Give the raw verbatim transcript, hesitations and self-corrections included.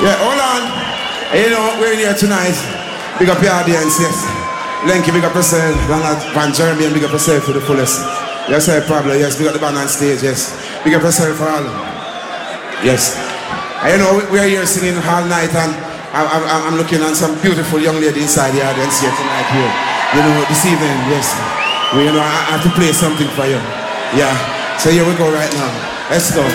Yeah, hold on. You know, we're here tonight. Big up your audience, yes. Lenky, big up yourself. Van Jeremy, and big up yourself to the fullest. Yes, sir, Pablo, yes. Big up the band on stage, yes. Big up yourself for all. Yes. And you know, we're here singing all night, and I, I, I'm looking at some beautiful young lady inside the audience here tonight here. You know, this evening, yes. We, you know, I, I have to play something for you. Yeah. So here we go right now. Let's go.